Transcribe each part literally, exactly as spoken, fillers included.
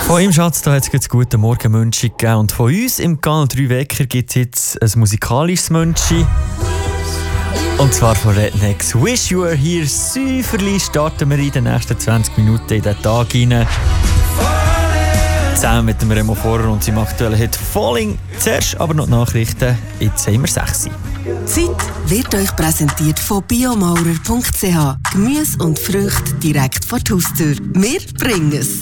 Von ihm, Schatz, da hat es jetzt gute Morgen-Münchi gegeben. Und von uns im Kanal drei Wecker gibt es jetzt ein musikalisches Münchi. Und zwar von Rednecks «Wish You Were Here». Säuferli starten wir in den nächsten zwanzig Minuten in den Tag rein. Zusammen mit dem Remo Vorer und seinem aktuellen Hit «Falling». Zuerst aber noch die Nachrichten. Jetzt haben wir sechs. Zeit wird euch präsentiert von biomaurer punkt c h. Gemüse und Früchte direkt vor die Haustür. Wir bringen es.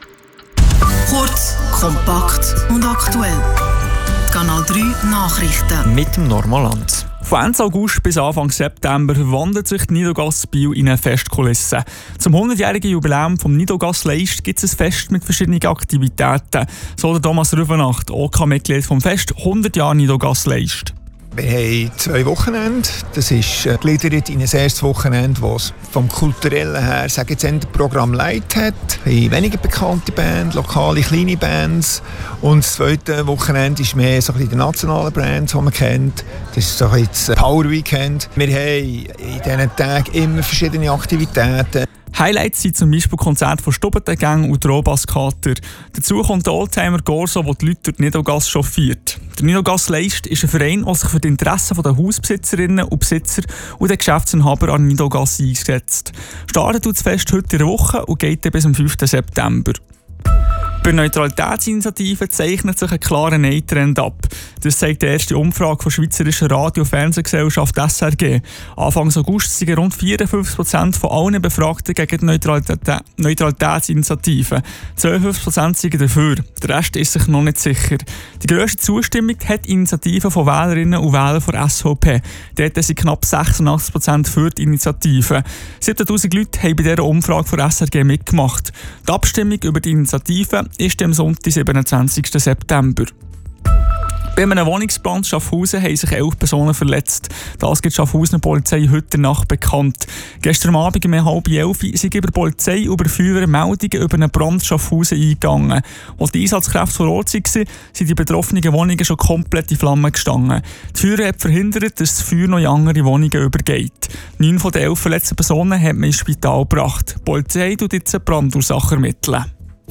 Kurz, kompakt und aktuell. Kanal drei Nachrichten. Mit dem Normalland. Von Ende August bis Anfang September wandelt sich die Nidogas Biel in eine Festkulisse. Zum hundertjährigen Jubiläum vom Nidogas Leist gibt es ein Fest mit verschiedenen Aktivitäten. So der Thomas Rüfenacht, O K-Mitglied vom Fest hundert Jahre Nidogas Leist. Wir haben zwei Wochenende. Das ist gegliedert in ein erstes Wochenende, das vom Kulturellen her sagen jetzt ein Programm Light hat. Wir haben weniger bekannte Bands, lokale kleine Bands. Und das zweite Wochenende ist mehr so ein bisschen die nationalen Bands, die man kennt. Das ist so ein bisschen das Power Weekend. Wir haben in diesen Tagen immer verschiedene Aktivitäten. Highlights sind zum Beispiel Konzerte von Stubbentengang und Robaskater. Dazu kommt der Oldtimer Gorso, der die Leute durch die Nidogas chauffiert. Der Nidogas Leist ist ein Verein, der sich für die Interessen der Hausbesitzerinnen und Besitzer und der Geschäftsinhaber an Nidogas einsetzt. Startet das Fest heute in der Woche und geht dann bis zum fünften September. Bei der Neutralitätsinitiative zeichnet sich ein klarer Nein-Trend ab. Das zeigt die erste Umfrage der Schweizerischen Radio- und Fernsehgesellschaft S R G. Anfang August sind rund vierundfünfzig Prozent von allen Befragten gegen die Neutralität Neutralitätsinitiative. zwölfundfünfzig Prozent sind dafür. Der Rest ist sich noch nicht sicher. Die grösste Zustimmung hat die Initiative von Wählerinnen und Wählern der S V P. Dort sind knapp sechsundachtzig Prozent für die Initiative. siebzehntausend Leute haben bei dieser Umfrage der S R G mitgemacht. Die Abstimmung über die Initiative ist am Sonntag, siebenundzwanzigsten September. Bei einem Wohnungsbrand in Schaffhausen haben sich elf Personen verletzt. Das gibt die Schaffhausener Polizei heute Nacht bekannt. Gestern Abend um halb elf sind über Polizei über Feuerwehr Meldungen über einen Brand in Schaffhausen eingegangen. Als die Einsatzkräfte vor Ort waren, sind die betroffenen Wohnungen schon komplett in Flammen gestanden. Die Feuerwehr hat verhindert, dass das Feuer noch in andere Wohnungen übergeht. Neun von den elf verletzten Personen hat man ins Spital gebracht. Die Polizei tut jetzt eine Brandursache ermitteln.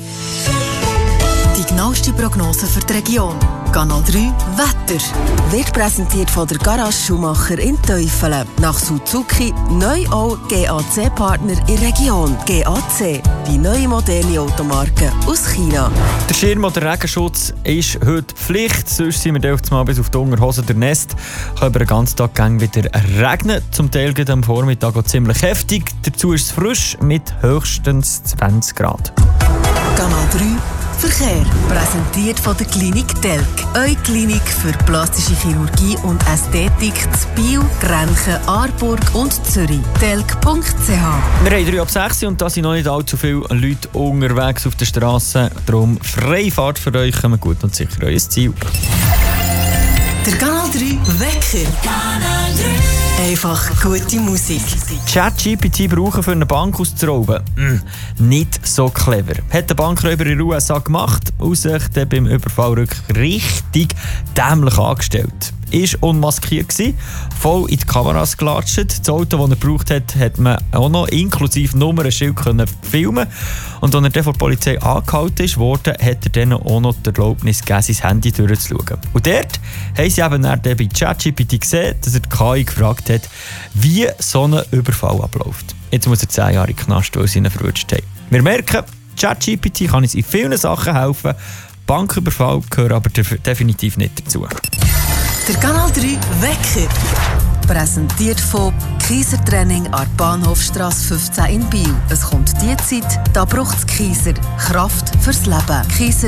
Die genaueste Prognose für die Region. Kanal drei Wetter. Wird präsentiert von der Garage Schumacher in Teufelen. Nach Suzuki neu auch G A C-Partner in der Region. G A C, die neue moderne Automarke aus China. Der Schirm oder Regenschutz ist heute Pflicht. Sonst sind wir mal bis auf die Unterhose der Nest. Kann über den ganzen Tag wieder regnen. Zum Teil geht am Vormittag auch ziemlich heftig. Dazu ist es frisch mit höchstens zwanzig Grad. Kanal drei Verkehr. Präsentiert von der Klinik Telk. Eure Klinik für plastische Chirurgie und Ästhetik zu Biel, Grenchen, Aarburg und Zürich. telk punkt c h. Wir haben drei ab sechs und da sind noch nicht allzu viele Leute unterwegs auf der Straße. Darum Freifahrt für euch. Kommt gut und sicher euer Ziel. Der Kanal drei Wecker. Kanal drei. Einfach gute Musik. ChatGPT brauchen für eine Bank auszurauben? Mm, nicht so clever. Hat der Bankräuber in den U S A gemacht und sich dann beim Überfall richtig dämlich angestellt. Ist unmaskiert gsi, voll in die Kameras gelatscht. Das Auto, das er gebraucht hat, hat man auch noch inklusive Nummernschild können filmen. Und als er dann von der Polizei angehalten wurde, hat er dann auch noch die Erlaubnis gegeben, sein Handy durchzuschauen. Und dort haben sie eben dann bei ChatGPT gesehen, dass er die K I gefragt hat, wie so ein Überfall abläuft. Jetzt muss er zehn Jahre in den Knast, weil sie ihn verrutscht haben. Wir merken, ChatGPT kann uns in vielen Sachen helfen. Banküberfall gehört aber definitiv nicht dazu. Der Kanal drei Wecker. Präsentiert von Kiesertraining an der Bahnhofstrasse fünfzehn in Biel. Es kommt die Zeit, da braucht es Kieser. Kraft fürs Leben. Kieser